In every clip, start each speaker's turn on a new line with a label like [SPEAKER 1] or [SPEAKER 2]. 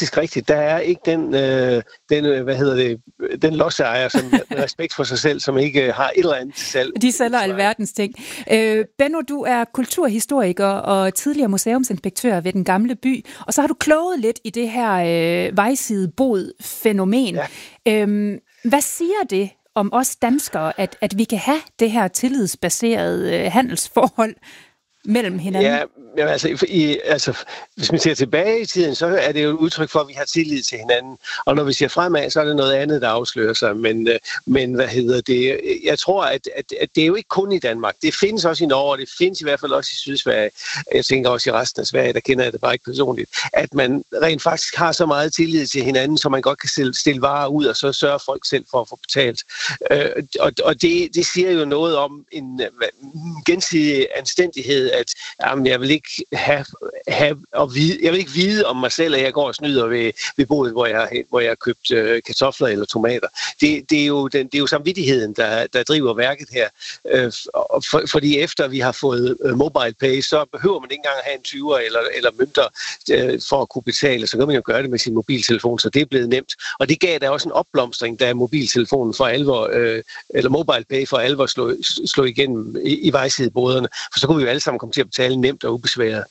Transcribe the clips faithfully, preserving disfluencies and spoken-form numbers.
[SPEAKER 1] faktisk rigtigt. Der er ikke den, øh, den hvad hedder det, den lodsejer, som med respekt for sig selv, som ikke har et eller andet til salg.
[SPEAKER 2] De sælger alverdens ting. Øh, Benno, du er kulturhistoriker og tidligere museumsinspektør ved Den Gamle By, og så har du kloget lidt i det her øh, vejsidebod-fænomen. Ja. Øh, hvad siger det om os danskere, at, at vi kan have det her tillidsbaserede øh, handelsforhold mellem hinanden?
[SPEAKER 1] Ja, men altså, i, altså, hvis man ser tilbage i tiden, så er det jo et udtryk for, at vi har tillid til hinanden. Og når vi ser fremad, så er det noget andet, der afslører sig. Men, men hvad hedder det? Jeg tror, at, at, at det er jo ikke kun i Danmark. Det findes også i Norge, og det findes i hvert fald også i Sydsverige. Jeg tænker også i resten af Sverige, der kender jeg det bare ikke personligt. At man rent faktisk har så meget tillid til hinanden, så man godt kan stille, stille varer ud, og så sørger folk selv for at få betalt. Øh, og og det, det siger jo noget om en, en gensidig anstændighed, at jamen, jeg vil ikke have, have og vide, jeg vil ikke vide om mig selv, at jeg går og snyder ved, ved bodet, hvor jeg, hvor jeg har købt øh, kartofler eller tomater. Det, det, er jo den, det er jo samvittigheden, der, der driver værket her. Øh, for, fordi efter vi har fået øh, mobile pay, så behøver man ikke engang at have en tyver eller, eller mønter øh, for at kunne betale. Så kan man jo gøre det med sin mobiltelefon, så det er blevet nemt. Og det gav der også en opblomstring, da mobiltelefonen for alvor, øh, eller mobile pay for alvor slog, slog igennem i, i vejsideboderne. For så kunne vi jo alle sammen komme til at betale nemt og ubesværet.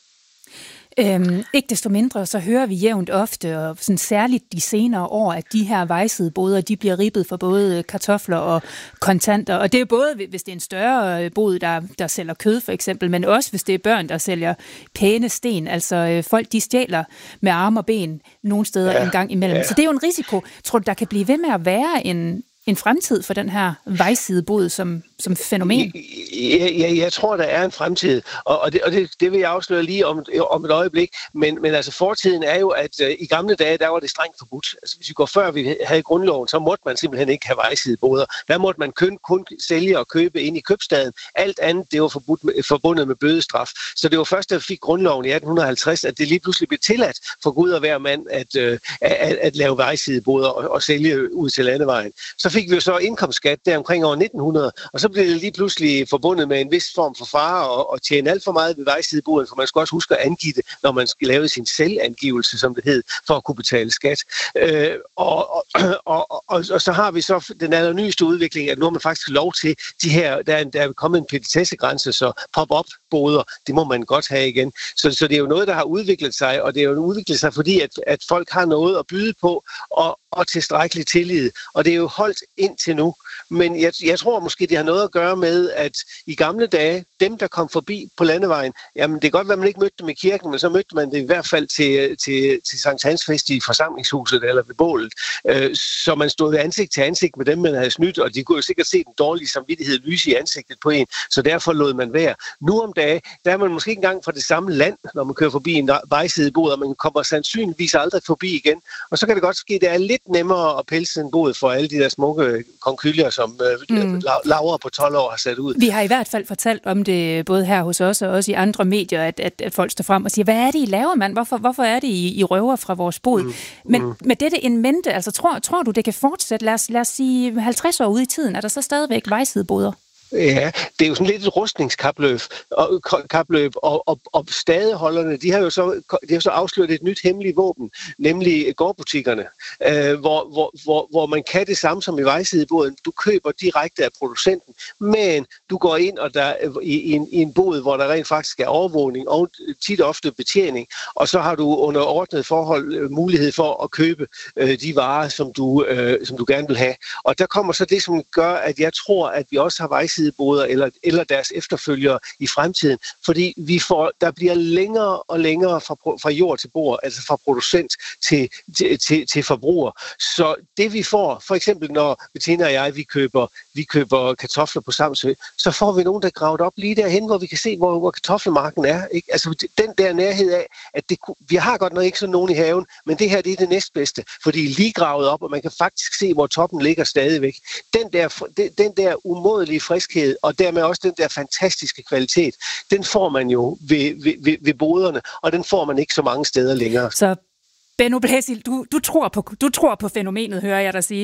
[SPEAKER 2] Øhm, ikke desto mindre, så hører vi jævnt ofte, og sådan særligt de senere år, at de her vejsideboder, de bliver ribbet for både kartofler og kontanter. Og det er både, hvis det er en større bod, der, der sælger kød for eksempel, men også hvis det er børn, der sælger pæne sten. Altså folk, de stjæler med arme og ben nogle steder ja, en gang imellem. Ja. Så det er jo en risiko. Tror du, der kan blive ved med at være en... en fremtid for den her vejsidebod som, som fænomen?
[SPEAKER 1] Jeg, jeg, jeg tror, der er en fremtid, og, og, det, og det, det vil jeg afsløre lige om, om et øjeblik, men, men altså fortiden er jo, at uh, i gamle dage, der var det strengt forbudt. Altså hvis vi går før vi havde grundloven, så måtte man simpelthen ikke have vejsideboder. Der måtte man kun, kun sælge og købe ind i købstaden. Alt andet, det var forbudt med, forbundet med bødestraf. Så det var først, da vi fik grundloven i atten halvtreds, at det lige pludselig blev tilladt for Gud og hver mand at, uh, at, at lave vejsideboder og, og sælge ud til landevejen. Så fik vi jo så indkomstskat der omkring år nitten hundrede, og så blev det lige pludselig forbundet med en vis form for fare og, og tjene alt for meget ved vejsideboden, for man skal også huske at angive det, når man skal lave sin selvangivelse, som det hed, for at kunne betale skat. Øh, og, og, og, og, og så har vi så den allernyeste udvikling, at nu har man faktisk lov til de her, der er, der er kommet en petitessegrænse, så pop-up boder, det må man godt have igen. Så, så det er jo noget, der har udviklet sig, og det er jo udviklet sig, fordi at, at folk har noget at byde på, og, og tilstrækkelig tillid. Og det er jo holdt indtil nu. Men jeg, jeg tror måske, det har noget at gøre med, at i gamle dage, dem, der kom forbi på landevejen, jamen det kan godt være, at man ikke mødte dem i kirken, men så mødte man det i hvert fald til, til, til Sankt Hans fest i forsamlingshuset eller ved bålet. Øh, så man stod ansigt til ansigt med dem, man havde snydt, og de kunne jo sikkert se den dårlige samvittighed lyse i ansigtet på en, så derfor lod man være. Nu om dagen, der er man måske ikke engang fra det samme land, når man kører forbi en vejsidebod, og man kommer sandsynligvis aldrig forbi igen. Og så kan det godt ske, at det er lidt nemmere at pelse en bod for alle de der smukke konkylier, som øh, mm. Laura på tolv år har sat ud.
[SPEAKER 2] Vi har i hvert fald fortalt om det, både her hos os og også i andre medier, at, at, at folk står frem og siger, hvad er det, I laver, mand? Hvorfor, hvorfor er det, I, I røver fra vores bod? Mm. Men mm. med dette in mente, altså tror, tror du, det kan fortsætte? Lad os, lad os sige halvtreds år ude i tiden, er der så stadigvæk vejsideboder?
[SPEAKER 1] Ja, det er jo sådan lidt et rustningskapløb, og, kapløb, og, og, og stadeholderne, de har jo så, de har så afsløret et nyt hemmeligt våben, nemlig gårdbutikkerne, øh, hvor, hvor, hvor, hvor man kan det samme som i vejsideboden. Du køber direkte af producenten, men du går ind og der, i, i, en, i en bod, hvor der rent faktisk er overvågning og tit ofte betjening, og så har du under ordnet forhold øh, mulighed for at købe øh, de varer, som du, øh, som du gerne vil have. Og der kommer så det, som gør, at jeg tror, at vi også har vejsideboder eller, eller deres efterfølgere i fremtiden, fordi vi får, der bliver længere og længere fra, fra jord til bord, altså fra producent til, til, til, til forbruger. Så det vi får, for eksempel når Bettina og jeg, vi køber, vi køber kartofler på Samsø, så får vi nogen, der gravet op lige derhen, hvor vi kan se, hvor, hvor kartoffelmarken er. Ikke? Altså den der nærhed af, at det, vi har godt nok ikke sådan nogen i haven, men det her det er det næstbedste, fordi lige gravet op, og man kan faktisk se, hvor toppen ligger stadigvæk. Den der, den der umådelige friskhed og dermed også den der fantastiske kvalitet, den får man jo ved, ved, ved boderne, og den får man ikke så mange steder længere.
[SPEAKER 2] Så Benno Blæsild, du, du, tror på, du tror på fænomenet, hører jeg dig sige.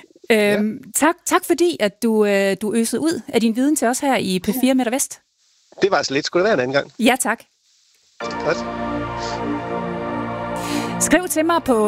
[SPEAKER 2] Øhm, ja. tak, tak fordi, at du, øh, du øsede ud af din viden til os her i P fire Midter Vest.
[SPEAKER 1] Det var altså lidt. Skulle det være en anden gang?
[SPEAKER 2] Ja, tak.
[SPEAKER 1] Godt.
[SPEAKER 2] Skriv til mig på